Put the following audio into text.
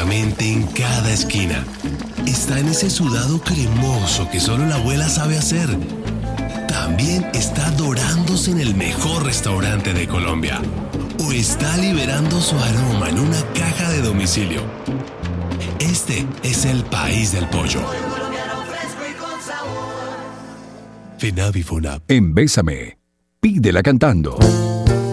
prácticamente en cada esquina. Está en ese sudado cremoso que solo la abuela sabe hacer. También está dorándose en el mejor restaurante de Colombia. O está liberando su aroma en una caja de domicilio. Este es el país del pollo. FENAVI FUNAP. En Bésame, pídela cantando.